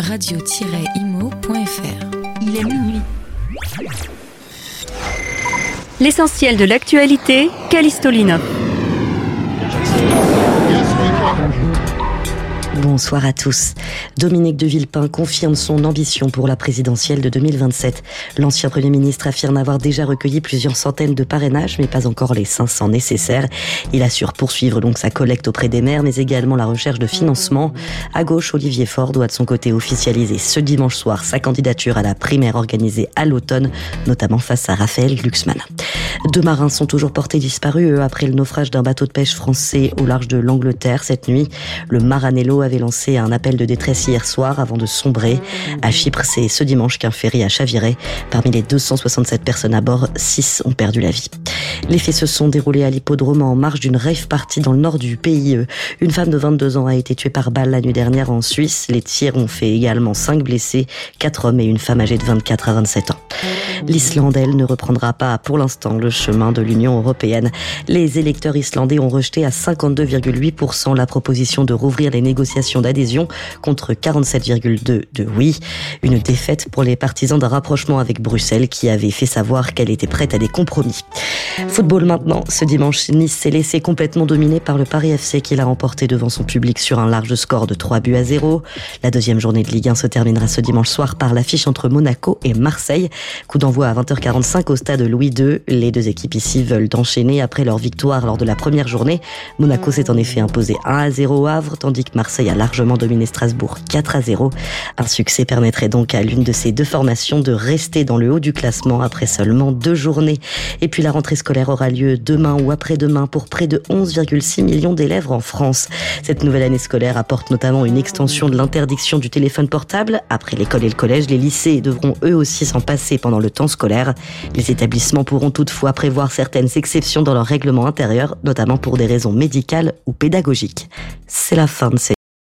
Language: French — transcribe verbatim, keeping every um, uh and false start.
radio tiret imo point f r. Il est minuit. L'essentiel de l'actualité, Callisto Linov. Bonsoir à tous. Dominique de Villepin confirme son ambition pour la présidentielle de deux mille vingt-sept. L'ancien Premier ministre affirme avoir déjà recueilli plusieurs centaines de parrainages, mais pas encore les cinq cents nécessaires. Il assure poursuivre donc sa collecte auprès des maires, mais également la recherche de financement. À gauche, Olivier Faure doit de son côté officialiser ce dimanche soir sa candidature à la primaire organisée à l'automne, notamment face à Raphaël Glucksmann. Deux marins sont toujours portés disparus, eux, après le naufrage d'un bateau de pêche français au large de l'Angleterre cette nuit. Le Maranello avait lancé un appel de détresse hier soir avant de sombrer. À Chypre, c'est ce dimanche qu'un ferry a chaviré. Parmi les deux cent soixante-sept personnes à bord, six ont perdu la vie. Les faits se sont déroulés à l'hippodrome en marge d'une rave party dans le nord du pays. Une femme de vingt-deux ans a été tuée par balle la nuit dernière en Suisse. Les tirs ont fait également cinq blessés, quatre hommes et une femme âgée de vingt-quatre à vingt-sept ans. L'Islande, elle, ne reprendra pas pour l'instant le chemin de l'Union européenne. Les électeurs islandais ont rejeté à cinquante-deux virgule huit pour cent la proposition de rouvrir les négociations d'adhésion contre quarante-sept virgule deux pour cent de oui. Une défaite pour les partisans d'un rapprochement avec Bruxelles qui avait fait savoir qu'elle était prête à des compromis. Football maintenant. Ce dimanche, Nice s'est laissé complètement dominer par le Paris F C qui l'a remporté devant son public sur un large score de trois buts à zéro. La deuxième journée de Ligue un se terminera ce dimanche soir par l'affiche entre Monaco et Marseille. Coup d'envoi à vingt heures quarante-cinq au stade Louis deux. Les deux équipes ici veulent enchaîner après leur victoire lors de la première journée. Monaco s'est en effet imposé un à zéro au Havre, tandis que Marseille a largement dominé Strasbourg quatre à zéro. Un succès permettrait donc à l'une de ces deux formations de rester dans le haut du classement après seulement deux journées. Et puis la rentrée scolaire aura lieu demain ou après-demain pour près de onze virgule six millions d'élèves en France. Cette nouvelle année scolaire apporte notamment une extension de l'interdiction du téléphone portable. Après l'école et le collège, les lycées devront eux aussi s'en passer pendant le temps scolaire. Les établissements pourront toutefois prévoir certaines exceptions dans leur règlement intérieur, notamment pour des raisons médicales ou pédagogiques. C'est la fin de cette